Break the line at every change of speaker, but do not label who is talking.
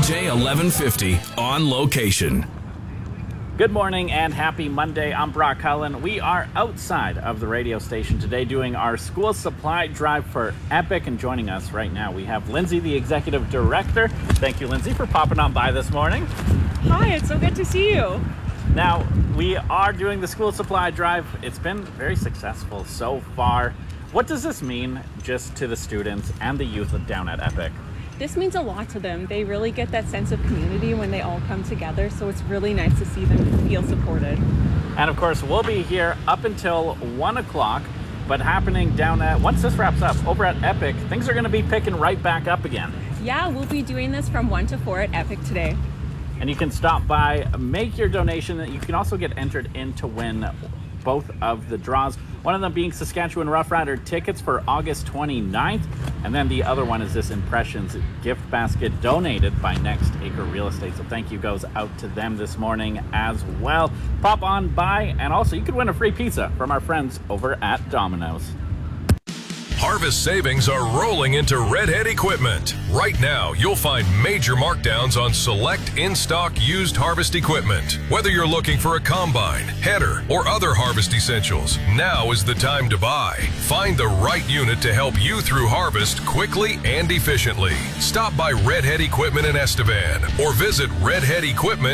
CJ 1150 on location.
Good morning and happy Monday. I'm Brock Cullen. We are outside of the radio station today doing our school supply drive for Epic, and joining us right now we have Lindsay, the executive director. Thank you, Lindsay, for popping on by this morning.
Hi, it's so good to see you.
Now, we are doing the school supply drive. It's been very successful so far. What does this mean just to the students and the youth down at Epic?
This means a lot to them. They really get that sense of community when they all come together, so it's really nice to see them feel supported.
And of course, we'll be here up until 1 o'clock, but happening down at, once this wraps up, over at Epic, things are going to be picking right back up again.
Yeah, we'll be doing this from 1 to 4 at Epic today.
And you can stop by, make your donation. You can also get entered in to win both of the draws. One of them being Saskatchewan Roughrider tickets for August 29th. And then the other one is this Impressions gift basket donated by Next Acre Real Estate. So thank you goes out to them this morning as well. Pop on by, and also you could win a free pizza from our friends over at Domino's.
Harvest savings are rolling into Redhead Equipment. Right now, you'll find major markdowns on select in-stock used harvest equipment. Whether you're looking for a combine, header, or other harvest essentials, now is the time to buy. Find the right unit to help you through harvest quickly and efficiently. Stop by Redhead Equipment in Estevan or visit Redhead Equipment